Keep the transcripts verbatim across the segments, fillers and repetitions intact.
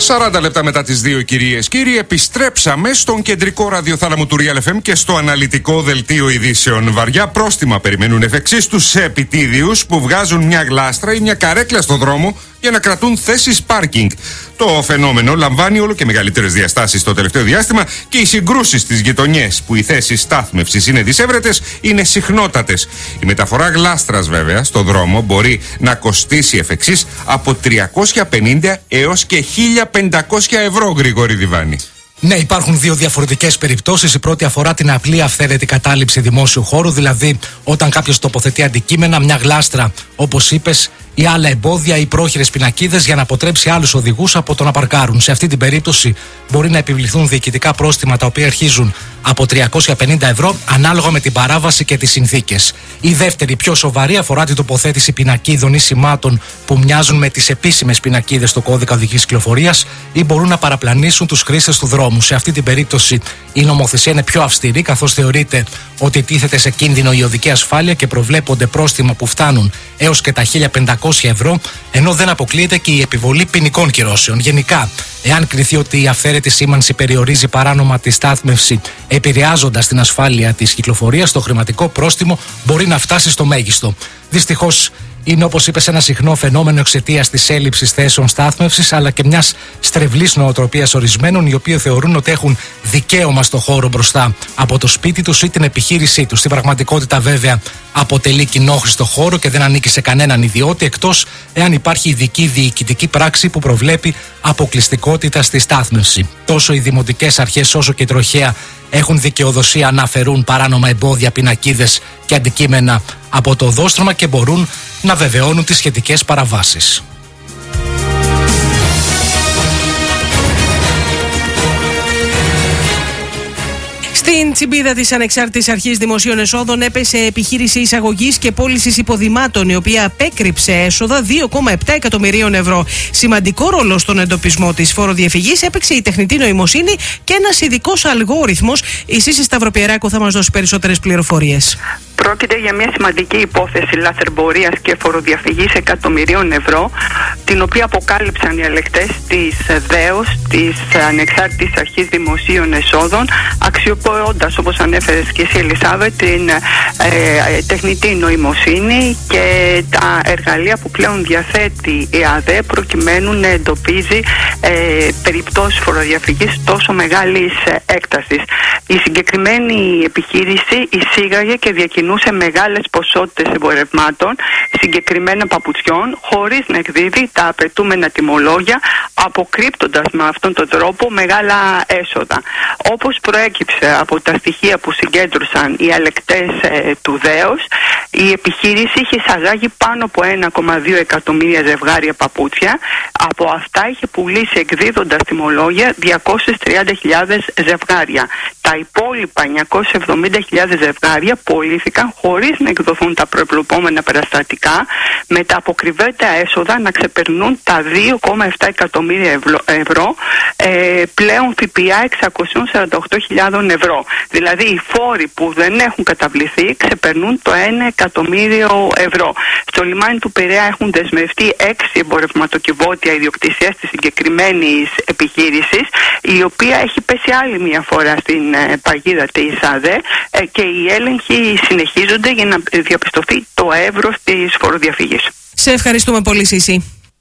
σαράντα λεπτά μετά τις δύο, κυρίες κύριοι, επιστρέψαμε στον κεντρικό ραδιοθάλαμο του Real εφ εμ και στο αναλυτικό δελτίο ειδήσεων. Βαριά πρόστιμα περιμένουν εφ' εξής τους επιτίδιους που βγάζουν μια γλάστρα ή μια καρέκλα στο δρόμο για να κρατούν θέσεις πάρκινγκ. Το φαινόμενο λαμβάνει όλο και μεγαλύτερες διαστάσεις το τελευταίο διάστημα και οι συγκρούσεις στις γειτονιές που οι θέσεις στάθμευσης είναι δυσέβρετες είναι συχνότατες. Η μεταφορά γλάστρας, βέβαια, στο δρόμο μπορεί να κοστίσει εφ' εξής από τριακόσια πενήντα έως και χίλια πεντακόσια ευρώ, Γρηγόρη Διβάνη. Ναι, υπάρχουν δύο διαφορετικές περιπτώσεις. Η πρώτη αφορά την απλή αυθαίρετη κατάληψη δημόσιου χώρου, δηλαδή όταν κάποιος τοποθετεί αντικείμενα, μια γλάστρα, όπως είπες, ή άλλα εμπόδια ή πρόχειρες πινακίδες για να αποτρέψει άλλους οδηγούς από το να παρκάρουν. Σε αυτή την περίπτωση μπορεί να επιβληθούν διοικητικά πρόστιμα τα οποία αρχίζουν από τριακόσια πενήντα ευρώ ανάλογα με την παράβαση και τις συνθήκες. Η δεύτερη, πιο σοβαρή, αφορά την τοποθέτηση πινακίδων ή σημάτων που μοιάζουν με τις επίσημες πινακίδες στο κώδικα οδικής κυκλοφορίας ή μπορούν να παραπλανήσουν τους χρήστες του δρόμου. Σε αυτή την περίπτωση η νομοθεσία είναι πιο αυστηρή, καθώς θεωρείται ότι τίθεται σε κίνδυνο η οδική ασφάλεια και προβλέπονται πρόστιμα που φτάνουν έως και τα χίλια πεντακόσια ευρώ, ενώ δεν αποκλείεται και η επιβολή ποινικών κυρώσεων. Γενικά, εάν κριθεί ότι η αυθαίρετη σήμανση περιορίζει παράνομα τη στάθμευση, επηρεάζοντας την ασφάλεια της κυκλοφορίας, το χρηματικό πρόστιμο μπορεί να φτάσει στο μέγιστο. Δυστυχώς, είναι, όπως είπες, ένα συχνό φαινόμενο εξαιτίας της έλλειψης θέσεων στάθμευσης, αλλά και μιας στρεβλής νοοτροπίας ορισμένων, οι οποίοι θεωρούν ότι έχουν δικαίωμα στο χώρο μπροστά από το σπίτι τους ή την επιχείρησή τους. Στην πραγματικότητα, βέβαια, αποτελεί κοινόχρηστο χώρο και δεν ανήκει σε κανέναν ιδιώτη, εκτός εάν υπάρχει ειδική διοικητική πράξη που προβλέπει αποκλειστικότητα στη στάθμευση. Τόσο οι δημοτικές αρχές όσο και η τροχέα έχουν δικαιοδοσία να αφαιρούν παράνομα εμπόδια, πινακίδες και αντικείμενα από το οδόστρωμα και μπορούν να βεβαιώνουν τις σχετικές παραβάσεις. Στην τσιμπίδα της Ανεξάρτητης Αρχής Δημοσίων Εσόδων έπεσε επιχείρηση εισαγωγής και πώλησης υποδημάτων, η οποία απέκρυψε έσοδα δύο κόμμα επτά εκατομμυρίων ευρώ. Σημαντικό ρόλο στον εντοπισμό της φοροδιαφυγής έπαιξε η τεχνητή νοημοσύνη και ένας ειδικός αλγόριθμος. Η Σύση Σταυροπιεράκου θα μας δώσει περισσότερες πληροφορίες. Πρόκειται για μια σημαντική υπόθεση λαθρεμπορίας και φοροδιαφυγής εκατομμυρίων ευρώ, την οποία αποκάλυψαν οι ελεκτές της ΔΕΟΣ, της Ανεξάρτητης Αρχής Δημοσίων Εσόδων, αξιοποιώντας, όπως ανέφερες και εσύ, Ελισάβετ, την ε, τεχνητή νοημοσύνη και τα εργαλεία που πλέον διαθέτει η ΑΔΕ προκειμένου να εντοπίζει ε, περιπτώσεις φοροδιαφυγής τόσο μεγάλης έκτασης. Η συγκεκριμένη επιχείρηση εισήγαγε και διακινούσε μεγάλες ποσότητες εμπορευμάτων, συγκεκριμένα παπουτσιών, χωρίς να εκδίδει τα απαιτούμενα τιμολόγια, αποκρύπτοντας με αυτόν τον τρόπο μεγάλα έσοδα. Όπως προέκυψε από τα στοιχεία που συγκέντρωσαν οι ελεκτές ε, του ΔΕΟΣ, η επιχείρηση είχε εισαγάγει πάνω από ένα κόμμα δύο εκατομμύρια ζευγάρια παπούτσια. Από αυτά είχε πουλήσει, εκδίδοντας τιμολόγια, διακόσιες τριάντα χιλιάδες ζευγάρια. Τα υπόλοιπα εννιακόσιες εβδομήντα χιλιάδες ζευγάρια πωλήθηκαν χωρίς να εκδοθούν τα προβλεπόμενα περιστατικά, με τα αποκρυβέντα έσοδα να ξεπερνούν τα δύο κόμμα επτά εκατομμύρια ευρώ, ε, πλέον ΦΠΑ εξακόσιες σαράντα οκτώ χιλιάδες ευρώ. Δηλαδή οι φόροι που δεν έχουν καταβληθεί ξεπερνούν το ένα εκατομμύριο ευρώ. Στο λιμάνι του Πειραιά έχουν δεσμευτεί έξι εμπορευματοκιβώτια ιδιοκτησίας της συγκεκριμένης επιχείρησης, η οποία έχει πέσει άλλη μια φορά στην ε, παγίδα της ΑΔΕ ε, και οι έλεγχοι συνεχίζονται για να διαπιστωθεί το εύρος της φοροδιαφυγής. Σε ευχαριστούμε πολύ, Σύση.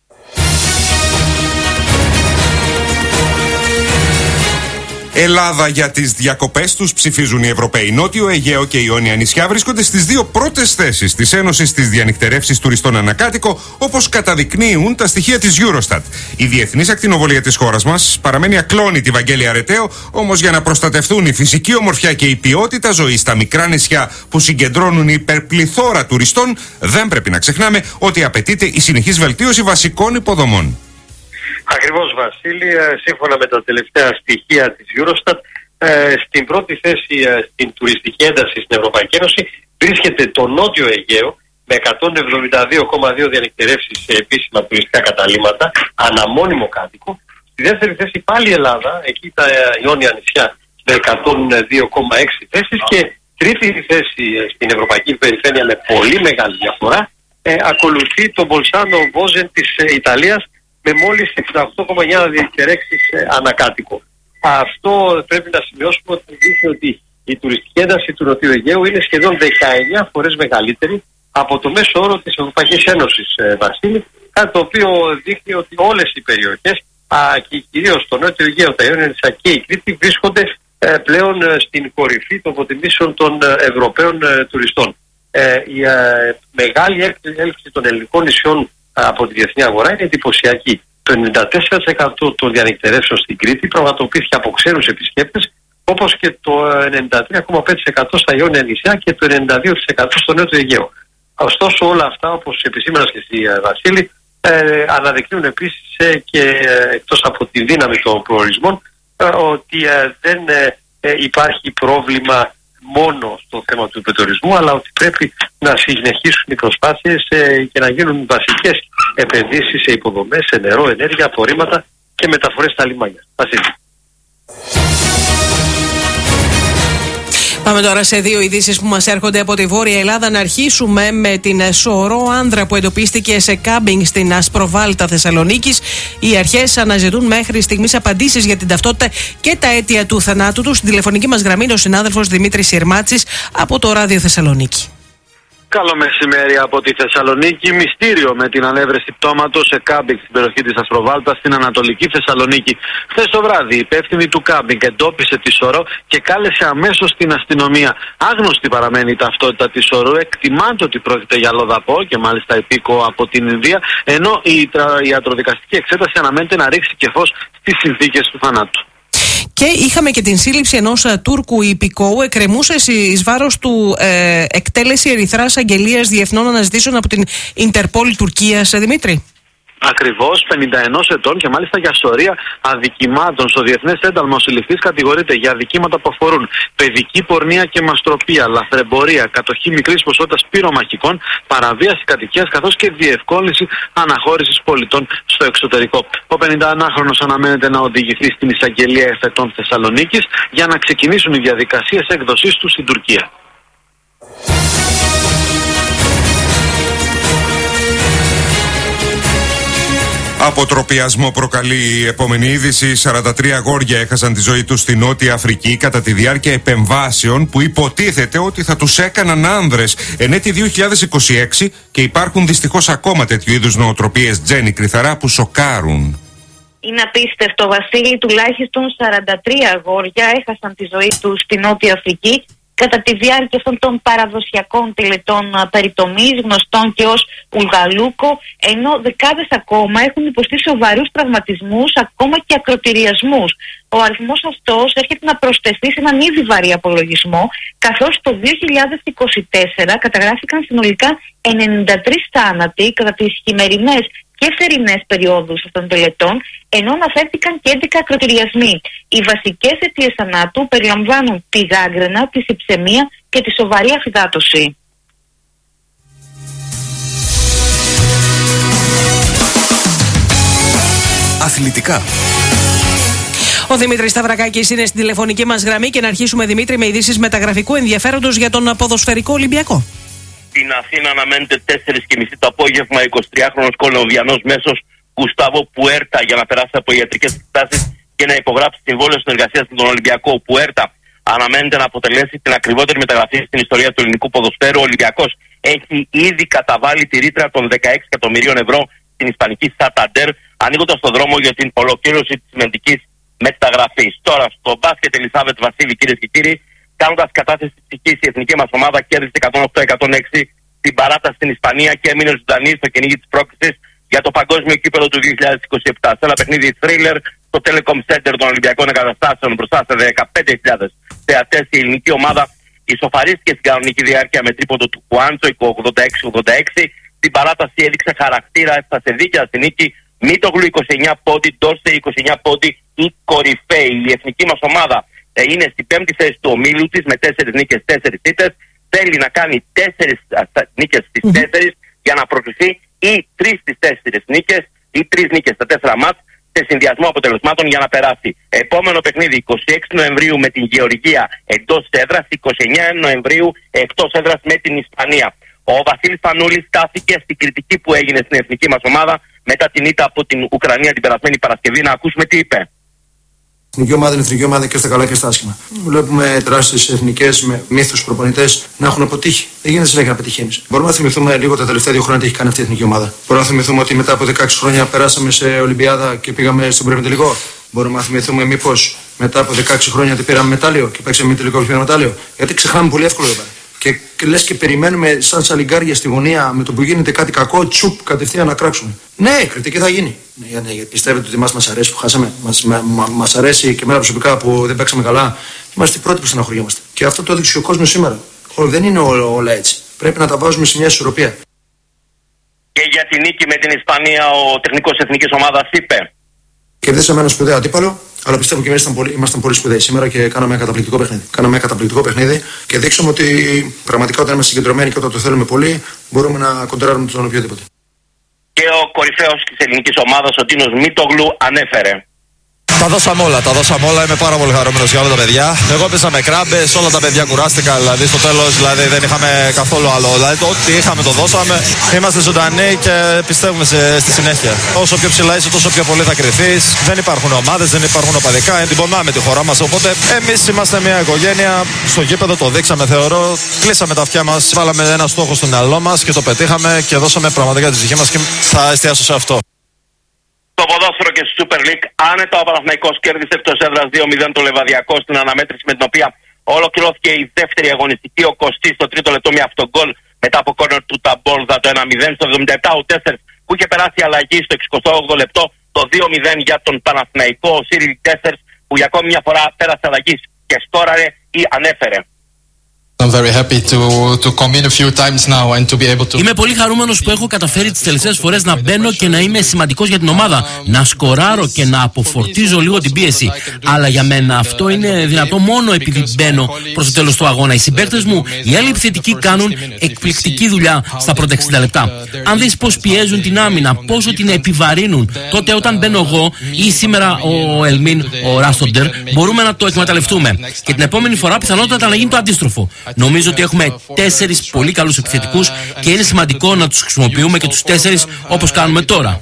Ελλάδα για τις διακοπές τους ψηφίζουν οι Ευρωπαίοι. Νότιο Αιγαίο και Ιόνια νησιά βρίσκονται στις δύο πρώτες θέσεις της Ένωσης της διανυκτερεύσης τουριστών ανακάτοικο, όπως καταδεικνύουν τα στοιχεία της Eurostat. Η διεθνής ακτινοβολία της χώρας μας παραμένει ακλόνητη, Βαγγέλη Αρεταίο, όμως για να προστατευτούν η φυσική ομορφιά και η ποιότητα ζωής στα μικρά νησιά που συγκεντρώνουν υπερπληθώρα τουριστών, δεν πρέπει να ξεχνάμε ότι απαιτείται η συνεχής βελτίωση βασικών υποδομών. Ακριβώς, Βασίλη, σύμφωνα με τα τελευταία στοιχεία της Eurostat, στην πρώτη θέση στην τουριστική ένταση στην Ευρωπαϊκή Ένωση βρίσκεται το Νότιο Αιγαίο με εκατόν εβδομήντα δύο κόμμα δύο διανυκτερεύσεις σε επίσημα τουριστικά καταλύματα, αναμώνυμο κάτοικο. Στη δεύτερη θέση πάλι η Ελλάδα, εκεί τα Ιόνια νησιά με εκατόν δύο κόμμα έξι θέσεις, και τρίτη θέση στην Ευρωπαϊκή Περιφέρεια με πολύ μεγάλη διαφορά ε, ακολουθεί το Μπολσάνο Βόζεν της ε, Ιταλίας με μόλις εξήντα οκτώ κόμμα εννιά διεκτερέξεις ανακάτοικο. Αυτό πρέπει να σημειώσουμε ότι δείχνει ότι η τουριστική ένταση του Νοτιού Αιγαίου είναι σχεδόν δεκαεννιά φορές μεγαλύτερη από το μέσο όρο της Ευρωπαϊκής Ένωσης, ε, Βασίλη, κάτι το οποίο δείχνει ότι όλες οι περιοχές α, και κυρίως το Νότιο Αιγαίο, τα Ιόνια Νησιά και η Κρήτη βρίσκονται ε, πλέον ε, στην κορυφή των αποτιμήσεων των ε, Ευρωπαίων ε, τουριστών. Ε, η ε, μεγάλη έλξη των ελληνικών νησιών ε, από τη διεθνή αγορά είναι εντυπωσιακή. Το ενενήντα τέσσερα τοις εκατό των διανυκτερεύσεων στην Κρήτη πραγματοποιήθηκε από ξένους επισκέπτες, όπως και το ενενήντα τρία κόμμα πέντε τοις εκατό στα Ιόνια Νησιά και το ενενήντα δύο τοις εκατό στο Νότιο Αιγαίο. Ωστόσο, όλα αυτά, όπως επισήμανας και εσύ, Βασίλη, ε, αναδεικνύουν επίσης ε, και ε, εκτός από τη δύναμη των προορισμών ε, ότι ε, δεν ε, υπάρχει πρόβλημα μόνο στο θέμα του υπερτουρισμού, αλλά ότι πρέπει να συνεχίσουν οι προσπάθειες ε, και να γίνουν βασικές επενδύσεις σε υποδομές, σε νερό, ενέργεια, απορρίμματα και μεταφορές στα λιμάνια. Βασίλη. Πάμε τώρα σε δύο ειδήσεις που μας έρχονται από τη Βόρεια Ελλάδα. Να αρχίσουμε με την σωρό άνδρα που εντοπίστηκε σε κάμπινγκ στην Ασπροβάλτα Θεσσαλονίκης. Οι αρχές αναζητούν μέχρι στιγμής απαντήσεις για την ταυτότητα και τα αίτια του θανάτου του. Στην τηλεφωνική μας γραμμή είναι ο συνάδελφος Δημήτρης Σιρμάτσης από το Ράδιο Θεσσαλονίκη. Καλό μεσημέρι από τη Θεσσαλονίκη. Μυστήριο με την ανέβρεση πτώματος σε κάμπινγκ στην περιοχή της Ασπροβάλτας στην Ανατολική Θεσσαλονίκη. Χθες το βράδυ, η υπεύθυνη του κάμπινγκ εντόπισε τη σωρό και κάλεσε αμέσως την αστυνομία. Άγνωστη παραμένει η ταυτότητα της σωρού. Εκτιμάται ότι πρόκειται για λοδαπό και μάλιστα επίκο από την Ινδία, ενώ η ιατροδικαστική εξέταση αναμένεται να ρίξει και φως στις συνθήκες του θανάτου. Και είχαμε και την σύλληψη ενός Τούρκου υπηκόου. Εκκρεμούσε εις βάρος του ε, εκτέλεση ερυθράς αγγελίας διεθνών αναζητήσεων από την Ιντερπόλ Τουρκίας. Δημήτρη. Ακριβώς, πενήντα ενός ετών και μάλιστα για σωρία αδικημάτων. Στο Διεθνές Ένταλμα ο συλληφθής κατηγορείται για αδικήματα που αφορούν παιδική πορνεία και μαστροπία, λαθρεμπορία, κατοχή μικρής ποσότητας πυρομαχικών, παραβίαση κατοικίας καθώς και διευκόλυνση αναχώρησης πολιτών στο εξωτερικό. Ο πενηνταενάχρονος αναμένεται να οδηγηθεί στην εισαγγελία εφετών Θεσσαλονίκης για να ξεκινήσουν οι διαδικασίες έκδοσής του στην Τουρκία. Αποτροπιασμό προκαλεί η επόμενη είδηση. σαράντα τρία αγόρια έχασαν τη ζωή τους στη Νότια Αφρική κατά τη διάρκεια επεμβάσεων που υποτίθεται ότι θα τους έκαναν άνδρες εν έτη δύο χιλιάδες είκοσι έξι και υπάρχουν δυστυχώς ακόμα τέτοιου είδους νοοτροπίες, Τζέννη Κρυθαρά, που σοκάρουν. Είναι απίστευτο, Βασίλη. Τουλάχιστον σαράντα τρία αγόρια έχασαν τη ζωή τους στη Νότια Αφρική κατά τη διάρκεια αυτών των παραδοσιακών τελετών περιτομής, γνωστών και ως Ουλγαλούκο, ενώ δεκάδες ακόμα έχουν υποστεί σοβαρούς τραυματισμούς, ακόμα και ακροτηριασμούς. Ο αριθμός αυτός έρχεται να προσθεθεί σε έναν ήδη βαρύ απολογισμό, καθώς το δύο χιλιάδες είκοσι τέσσερα καταγράφηκαν συνολικά ενενήντα τρεις θάνατοι κατά τις χειμερινές και θερινές περιόδους αυτών των τελετών, ενώ αναφέρθηκαν και έντεκα ακροτηριασμοί. Οι βασικές αιτίες θανάτου περιλαμβάνουν τη γάγκρενα, τη συψαιμία και τη σοβαρή αφυδάτωση. Αθλητικά. Ο Δημήτρης Σταυρακάκης είναι στην τηλεφωνική μας γραμμή και να αρχίσουμε, Δημήτρη, με ειδήσεις μεταγραφικού ενδιαφέροντος για τον ποδοσφαιρικό Ολυμπιακό. Στην Αθήνα αναμένεται τέσσερις και μισή το απόγευμα εικοσιτριάχρονος Κολομβιανός μέσος Γκουστάβο Πουέρτα για να περάσει από ιατρικές εξετάσεις και να υπογράψει συμβόλαιο συνεργασίας με τον Ολυμπιακό. Ο Πουέρτα αναμένεται να αποτελέσει την ακριβότερη μεταγραφή στην ιστορία του ελληνικού ποδοσφαίρου. Ο Ολυμπιακός έχει ήδη καταβάλει τη ρήτρα των δεκαέξι εκατομμυρίων ευρώ στην ισπανική Σαταντέρ, ανοίγοντας τον δρόμο για την ολοκλήρωση της σημαντικής μεταγραφής. Τώρα, στο μπάσκετ, Ελισάβετ Βασίλη, κυρίες και κύριοι, κάνοντας κατάθεση της ψυχής, η εθνική μας ομάδα κέρδισε εκατόν οκτώ εκατόν έξι την παράταση στην Ισπανία και έμεινε ζωντανή στο κυνήγι της πρόκρισης για το παγκόσμιο κύπελλο του δύο χιλιάδες είκοσι επτά. Σε ένα παιχνίδι thriller στο Telecom Center των Ολυμπιακών Εγκαταστάσεων μπροστά σε δεκαπέντε χιλιάδες θεατές, η ελληνική ομάδα ισοφαρίστηκε στην κανονική διάρκεια με τρίποντο του Κουάντσο ογδόντα έξι ογδόντα έξι. Στην παράταση έδειξε χαρακτήρα, έφτασε δίκαια στη νίκη. Μίτογλου είκοσι εννιά πόντι, Ντόρσε είκοσι εννιά πόντι, η κορυφαίοι. Η εθνική μας ομάδα είναι στην πέμπτη θέση του ομίλου της με τέσσερις νίκες, τέσσερις ήττες. Θέλει να κάνει τέσσερις νίκες στις τέσσερις για να προκριθεί ή τρεις στις τέσσερις νίκες ή τρεις νίκες στα τέσσερα μάτς σε συνδυασμό αποτελεσμάτων για να περάσει. Επόμενο παιχνίδι εικοστή έκτη Νοεμβρίου με την Γεωργία εντός έδρας, εικοστή ενάτη Νοεμβρίου εκτός έδρας με την Ισπανία. Ο Βασίλης Πανούλης στάθηκε στην κριτική που έγινε στην εθνική μας ομάδα μετά την ήττα από την Ουκρανία την περασμένη Παρασκευή. Να ακούσουμε τι είπε. Η εθνική ομάδα είναι εθνική ομάδα και στα καλά και στα άσχημα. Βλέπουμε τεράστιες εθνικές με μύθους προπονητές να έχουν αποτύχει. Δεν γίνεται συνέχεια να πετυχαίνεις. Μπορούμε να θυμηθούμε λίγο τα τελευταία δύο χρόνια τι έχει κάνει αυτή η εθνική ομάδα. Μπορούμε να θυμηθούμε ότι μετά από δεκαέξι χρόνια περάσαμε σε Ολυμπιάδα και πήγαμε στον προημιτελικό. Μπορούμε να θυμηθούμε μήπως μετά από δεκαέξι χρόνια ότι πήραμε μετάλλιο και παίξαμε τελικό και πήραμε μετάλλιο. Γιατί ξεχνάμε πολύ εύκολα εδώ πέρα. Και, και λες και περιμένουμε σαν σαλιγκάρια στη γωνία με το που γίνεται κάτι κακό, τσουπ κατευθείαν να κράξουμε. Ναι, κριτική θα γίνει. Ναι, ναι, πιστεύετε ότι εμάς μας αρέσει που χάσαμε, μας, μα, μα, μας αρέσει και εμένα προσωπικά που δεν παίξαμε καλά. Είμαστε οι πρώτοι που στεναχωριόμαστε. Και αυτό το έδειξε ο κόσμος σήμερα. Δεν είναι όλα, όλα έτσι. Πρέπει να τα βάζουμε σε μια ισορροπία. Και για την νίκη με την Ισπανία, ο τεχνικός εθνικής ομάδας είπε. Κερδίσαμε ένα σπουδαίο αντίπαλο, αλλά πιστεύω και εμείς ήμασταν πολύ, ήμασταν πολύ σπουδαίοι σήμερα και κάναμε ένα καταπληκτικό παιχνίδι. Κάναμε ένα καταπληκτικό παιχνίδι και δείξαμε ότι πραγματικά όταν είμαστε συγκεντρωμένοι και όταν το θέλουμε πολύ, μπορούμε να κοντράρουμε τον οποιοδήποτε. Και ο κορυφαίος της ελληνικής ομάδας, ο Τίνος Μήτογλου, ανέφερε. Τα δώσαμε όλα, τα δώσαμε όλα. Είμαι πάρα πολύ χαρούμενος για όλα τα παιδιά. Εγώ πήσα με κράμπες, όλα τα παιδιά κουράστηκα. Δηλαδή στο τέλος δηλαδή, δεν είχαμε καθόλου άλλο. Δηλαδή το ό,τι είχαμε το δώσαμε. Είμαστε ζωντανοί και πιστεύουμε σε, στη συνέχεια. Όσο πιο ψηλά είσαι, τόσο πιο πολύ θα κρυφθείς. Δεν υπάρχουν ομάδες, δεν υπάρχουν οπαδικά. Εντυπωμάμε τη χώρα μας. Οπότε εμείς είμαστε μια οικογένεια. Στο γήπεδο το δείξαμε, θεωρώ. Κλείσαμε τα αυτιά μας. Βάλαμε ένα στόχο στο μυαλό μας και το πετύχαμε και δώσαμε πραγματικά τη ψυχή μας και θα εστιάσω σε αυτό. Το ποδόσφαιρο και στη Super League, άνετα ο Παναθηναϊκός κέρδισε εκτός έδρας δύο μηδέν το Λεβαδιακό στην αναμέτρηση με την οποία ολοκληρώθηκε η δεύτερη αγωνιστική. Ο Κωστής στο τρίτο λεπτό με αυτογκολ μετά από κόρνερ του Ταμπόλδα το ένα μηδέν. Στο εβδομήντα επτά ο Τέσσερς που είχε περάσει αλλαγή στο εξηκοστό όγδοο λεπτό το δύο μηδέν για τον Παναθηναϊκό. Ο Σίριλ Τέσσερς που για ακόμη μια φορά πέρασε αλλαγή και σκόραρε ή ανέφερε. Είμαι πολύ χαρούμενος που έχω καταφέρει τις τελευταίες φορές να μπαίνω και να είμαι σημαντικός για την ομάδα, να σκοράρω και να αποφορτίζω λίγο την πίεση. Αλλά για μένα αυτό είναι δυνατό μόνο επειδή μπαίνω προς το τέλος του αγώνα. Οι συμπαίκτες μου, οι άλλοι επιθετικοί, κάνουν εκπληκτική δουλειά στα πρώτα εξήντα λεπτά. Αν δεις πώς πιέζουν την άμυνα, πόσο την επιβαρύνουν, τότε όταν μπαίνω εγώ ή σήμερα ο Ελμίν, ο Ράστοντερ, μπορούμε να το εκμεταλλευτούμε. Και την επόμενη φορά πιθανότατα να γίνει το αντίστροφο. Νομίζω ότι έχουμε τέσσερις πολύ καλούς επιθετικούς και είναι σημαντικό να τους χρησιμοποιούμε και τους τέσσερις όπως κάνουμε τώρα.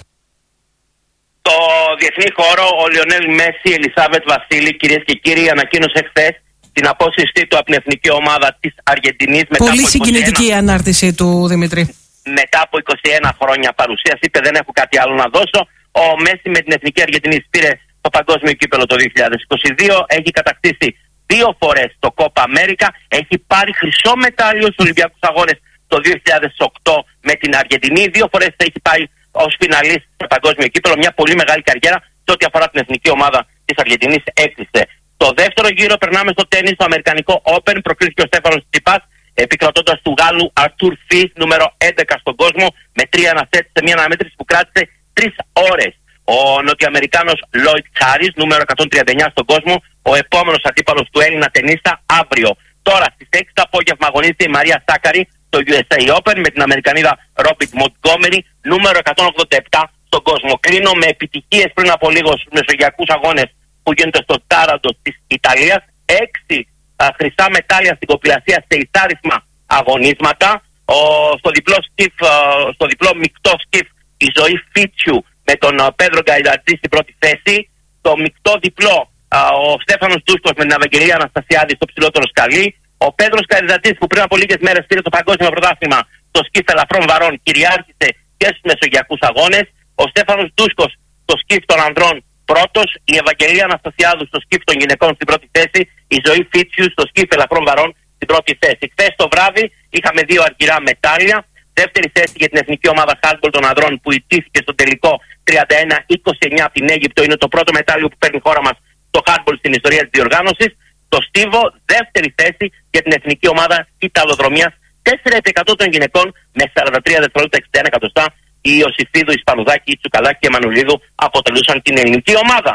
Το διεθνή χώρο, ο Λιονέλ Μέση, Ελισάβετ Βασίλη, κυρίες και κύριοι, ανακοίνωσε χθες την απόσυρσή του από την εθνική ομάδα της Αργεντινής. Πολύ συγκινητική η ανάρτηση του, Δημήτρη. Μετά από είκοσι ένα χρόνια παρουσίας, είπε δεν έχω κάτι άλλο να δώσω. Ο Μέση με την εθνική Αργεντινής πήρε το παγκόσμιο κύπελο το δύο χιλιάδες είκοσι δύο, έχει κατακτήσει δύο φορές το Κόπα Αμέρικα, έχει πάρει χρυσό μετάλλιο στους Ολυμπιακούς Αγώνες το δύο χιλιάδες οκτώ με την Αργεντινή, δύο φορές έχει πάει ως φιναλίστ στο παγκόσμιο κύπελο, μια πολύ μεγάλη καριέρα σε ό,τι αφορά την εθνική ομάδα της Αργεντινής έκλεισε. Το δεύτερο γύρο περνάμε στο τένις, στο Αμερικανικό Open, προκρίθηκε ο Στέφανος Τσιτσιπάς επικρατώντας του Γάλλου Αρτούρ Φις, νούμερο έντεκα στον κόσμο, με τρία ένα σετ σε μια αναμέτρηση που κράτησε τρεις ώρες. Ο Νοτιοαμερικάνος Λόιτ Χάρις, νούμερο εκατόν τριάντα εννιά στον κόσμο, ο επόμενος αντίπαλος του Έλληνα τενίστα αύριο. Τώρα στις έξι το απόγευμα αγωνίζεται η Μαρία Σάκαρη στο γιου ες έι Open με την Αμερικανίδα Ρόμπιτ Μοντγκόμερι, νούμερο εκατόν ογδόντα επτά στον κόσμο. Κλείνω με επιτυχίες πριν από λίγο στους μεσογειακούς αγώνες που γίνονται στο Τάραντο της Ιταλίας. Έξι α, χρυσά μετάλλια στην κοπηλασία σε εισάρισμα αγωνίσματα. Ο, στο, διπλό σκιφ, α, στο διπλό μεικτό σκιφ η Ζωή Φίτσιου με τον Πέδρο Γκαϊδατζή στην πρώτη θέση. Το μεικτό διπλό ο Στέφανος Ντούσκος με την Ευαγγελία Αναστασιάδη στο ψηλότερο σκαλί. Ο Πέδρος Γκαϊδατζής που πριν από λίγες μέρες πήρε το παγκόσμιο πρωτάθλημα στο σκιφ ελαφρών βαρών κυριάρχησε και στους μεσογειακούς αγώνες. Ο Στέφανος Ντούσκος στο σκιφ των ανδρών πρώτος. Η Ευαγγελία Αναστασιάδου στο σκιφ των γυναικών στην πρώτη θέση. Η Ζωή Φίτσιου στο σκιφ ελαφρών βαρών στην πρώτη θέση. Χθες το βράδυ είχαμε δύο αργυρά μετάλλια. Δεύτερη θέση για την εθνική ομάδα handball των ανδρών που ιτήθηκε στο τελικό τριάντα ένα είκοσι εννιά από την Αίγυπτο. Είναι το πρώτο μετάλλιο που παίρνει η χώρα μας στο handball στην ιστορία της διοργάνωσης. Το στίβο, δεύτερη θέση για την εθνική ομάδα Ιταλοδρομίας. τέσσερα τοις εκατό των γυναικών με σαράντα τρία δευτερόλεπτα εξήντα ένα εκατοστά. Η Ιωσήφιδου, η Σπανουδάκη, η Τσουκαλάκη και η Μανουλίδου αποτελούσαν την ελληνική ομάδα.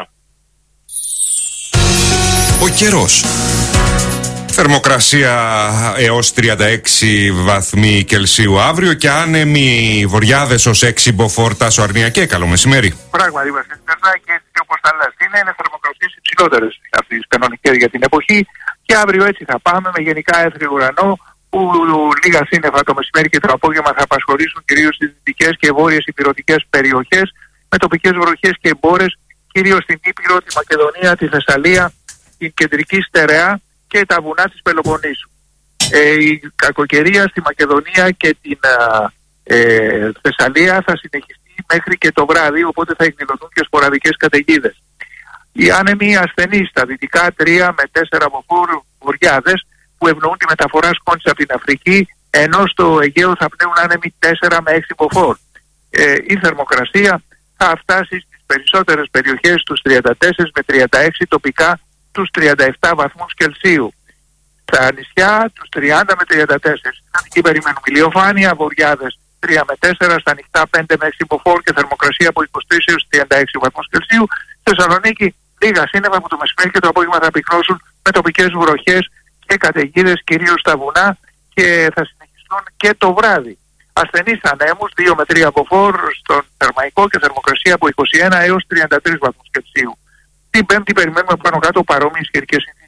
Ο καιρός. Θερμοκρασία έως τριάντα έξι βαθμοί Κελσίου αύριο και άνεμοι βορειάδες ως έξι Μποφόρ Σοαρνιακέ. Καλό μεσημέρι. Πράγματι, Βασίλη Τερζάκη, έτσι όπως τα λες, είναι, είναι θερμοκρασίες υψηλότερες από τις κανονικές για την εποχή και αύριο έτσι θα πάμε με γενικά έθριο ουρανό, που λίγα σύννεφα το μεσημέρι και το απόγευμα θα απασχολήσουν κυρίως τις δυτικές και βόρειες ηπειρωτικές περιοχές, με τοπικές βροχές και εμπόρες κυρίως στην Ήπειρο, τη Μακεδονία, τη Θεσσαλία, την κεντρική στερεά και τα βουνά της Πελοποννήσου. Ε, η κακοκαιρία στη Μακεδονία και την ε, Θεσσαλία θα συνεχιστεί μέχρι και το βράδυ, οπότε θα εκδηλωθούν και σποραδικές καταιγίδες. Οι άνεμοι ασθενείς στα δυτικά τρία με τέσσερα μποφόρ βορειάδες που ευνοούν τη μεταφορά σκόνης από την Αφρική, ενώ στο Αιγαίο θα πνέουν άνεμοι τέσσερα με έξι μποφόρ. Ε, η θερμοκρασία θα φτάσει στις περισσότερες περιοχές τους τριάντα τέσσερα με τριάντα έξι, τοπικά τους τριάντα επτά βαθμούς Κελσίου. Στα νησιά τους τριάντα με τριάντα τέσσερα. Εκεί περιμένουμε ηλιοφάνεια, βορειάδες τρία με τέσσερα, στα νυχτά πέντε με έξι μποφόρ και θερμοκρασία από είκοσι τρία έως τριάντα έξι βαθμούς Κελσίου. Θεσσαλονίκη λίγα σύννεφα που το μεσημέρι και το απόγευμα θα πυκνώσουν με τοπικές βροχές και καταιγίδες κυρίως στα βουνά και θα συνεχιστούν και το βράδυ. Ασθενείς ανέμους δύο με τρία μποφόρ στον Θερμαϊκό και θερμοκρασία από είκοσι ένα έως τριάντα τρεις βαθμούς Κελσίου. Την Πέμπτη περιμένουμε πάνω κάτω παρόμοιες καιρικές συνθήκες.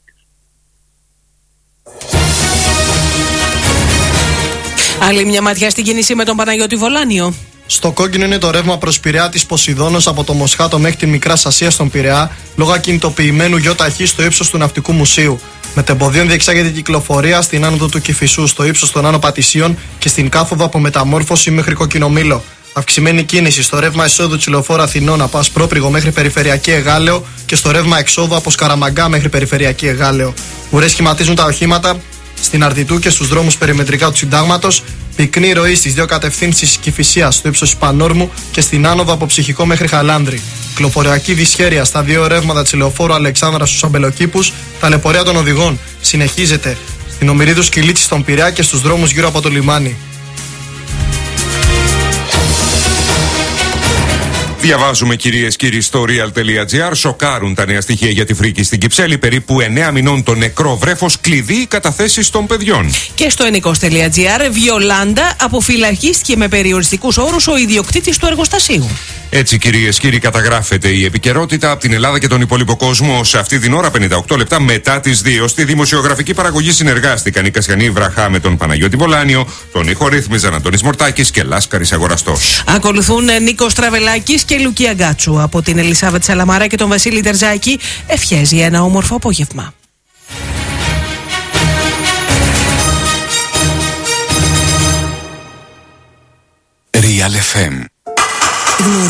Άλλη μια ματιά στην κίνηση με τον Παναγιώτη Βολάνιο. Στο κόκκινο είναι το ρεύμα προς Πειραιά της Ποσειδώνος από το Μοσχάτο μέχρι τη Μικρά Ασία στον Πειραιά, λόγω ακινητοποιημένου γιοταχή στο ύψος του Ναυτικού Μουσείου. Με τεμποδίων διεξάγεται η κυκλοφορία στην άνοδο του Κηφισού, στο ύψος των Άνω Πατησίων και στην κάθοδο από Μεταμόρφωση μέχρι Κοκκινομήλο. Αυξημένη κίνηση στο ρεύμα εισόδου της Λεωφόρου Αθηνών από Ασπρόπριγο μέχρι Περιφερειακή Εγάλεο και στο ρεύμα εξόδου από Σκαραμαγκά μέχρι Περιφερειακή Εγάλεο. Ουρές σχηματίζουν τα οχήματα στην Αρτιτού και στους δρόμους περιμετρικά του Συντάγματος. Πυκνή ροή στις δύο κατευθύνσεις Κηφισίας στο ύψος της Πανόρμου και στην άνοδο από Ψυχικό μέχρι Χαλάνδρη. Κυκλοφοριακή δυσχέρεια στα δύο ρεύματα της Λεωφόρου Αλεξάνδρα στους Αμπελοκήπους. Ταλαιπωρία των οδηγών συνεχίζεται στην Ομηρίδου Σκυλίτσης στον Πειραιά και στους δρόμους γύρω από το λιμάνι. Διαβάζουμε, κυρίες και κύριοι, στο real.gr. Σοκάρουν τα νέα στοιχεία για τη φρίκη στην Κυψέλη. Περίπου εννέα μηνών το νεκρό βρέφος, κλειδί καταθέσεις των παιδιών. Και στο ενικός.gr, Βιολάντα αποφυλακίστηκε με περιοριστικούς όρους ο ιδιοκτήτης του εργοστασίου. Έτσι, κυρίες και κύριοι, καταγράφεται η επικαιρότητα από την Ελλάδα και τον υπόλοιπο κόσμο. Σε αυτή την ώρα, πενήντα οκτώ λεπτά μετά τις δύο, στη δημοσιογραφική παραγωγή συνεργάστηκαν η Κασιανή Βραχά με τον Παναγιώτη Βολάνιο, τον ηχορύθμιζαν Αντώνης Μορτάκης και Λάσκαρης Αγοραστός. Ακολουθούν Νίκος Τραβελάκης και Λουκία Γκάτσου. Από την Ελισάβετ Σαλαμάρα και τον Βασίλη Τερζάκη, ευχές για ένα όμορφο απόγευμα. Real εφ εμ.